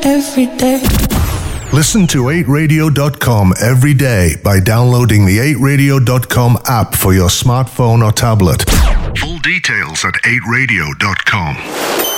every day. Listen to 8radio.com every day by downloading the 8radio.com app for your smartphone or tablet. Full details at 8radio.com.